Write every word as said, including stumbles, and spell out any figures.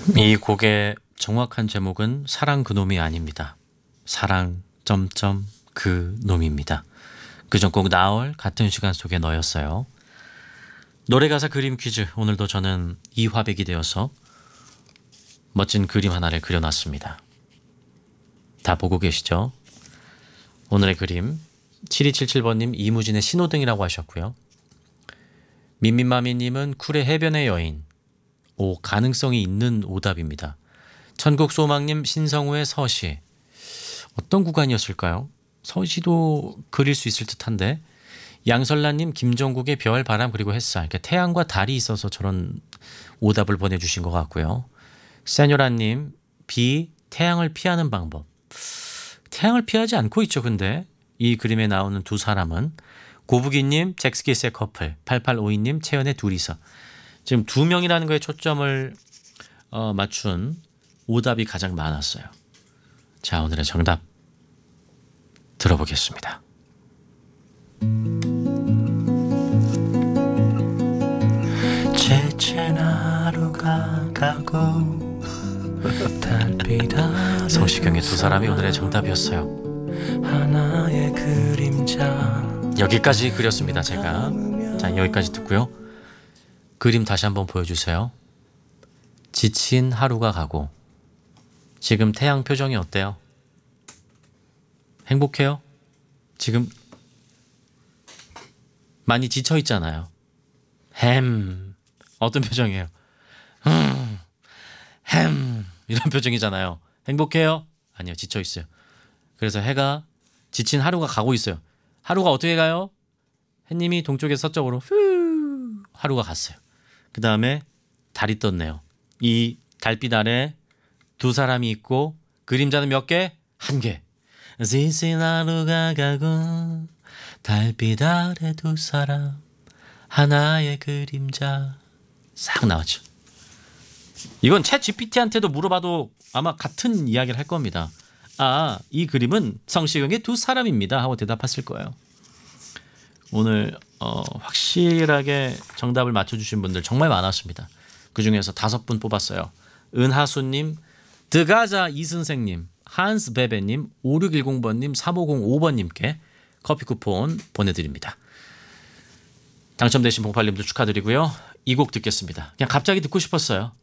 이 곡의 정확한 제목은 사랑 그놈이 아닙니다. 사랑 점점 그 놈입니다. 그전 곡 나얼 같은 시간 속에 너였어요. 노래 가사 그림 퀴즈, 오늘도 저는 이화백이 되어서 멋진 그림 하나를 그려놨습니다. 다 보고 계시죠? 오늘의 그림 칠이칠칠 번님 이무진의 신호등이라고 하셨고요. 민민마미님은 쿨의 해변의 여인. 오, 가능성이 있는 오답입니다. 천국소망님 신성우의 서시. 어떤 구간이었을까요? 서시도 그릴 수 있을 듯한데. 양설라님 김종국의 별, 바람 그리고 햇살. 그러니까 태양과 달이 있어서 저런 오답을 보내주신 것 같고요. 세뇨라님 비, 태양을 피하는 방법. 태양을 피하지 않고 있죠. 근데 이 그림에 나오는 두 사람은 고부기님 잭스키스의 커플, 팔팔오이님 채연의 둘이서. 지금 두 명이라는 거에 초점을 어, 맞춘 오답이 가장 많았어요. 자, 오늘의 정답 들어보겠습니다. 지친 하루가 가고 달빛 아래 성시경의 두 사람이 오늘의 정답이었어요. 하나의 그림자. 여기까지 그렸습니다. 제가. 자, 여기까지 듣고요. 그림 다시 한번 보여주세요. 지친 하루가 가고. 지금 태양 표정이 어때요? 행복해요? 지금 많이 지쳐 있잖아요. 햄. 어떤 표정이에요? 음, 햄. 이런 표정이잖아요. 행복해요? 아니요, 지쳐 있어요. 그래서 해가 지친 하루가 가고 있어요. 하루가 어떻게 가요? 해님이 동쪽에서 서쪽으로 후 하루가 갔어요. 그 다음에 달이 떴네요. 이 달빛 아래 두 사람이 있고 그림자는 몇 개? 한 개. 지친 하루가 가고 달빛 아래 두 사람 하나의 그림자. 싹 나왔죠. 이건 챗 지피티한테도 물어봐도 아마 같은 이야기를 할 겁니다. 아, 이 그림은 성시경의 두 사람입니다 하고 대답했을 거예요. 오늘 어, 확실하게 정답을 맞춰주신 분들 정말 많았습니다. 그중에서 다섯 분 뽑았어요. 은하수님, 드가자 이선생님, 한스베베님, 오육일공 번님, 삼오공오 번님께 커피 쿠폰 보내드립니다. 당첨되신 봉팔님도 축하드리고요. 이 곡 듣겠습니다. 그냥 갑자기 듣고 싶었어요.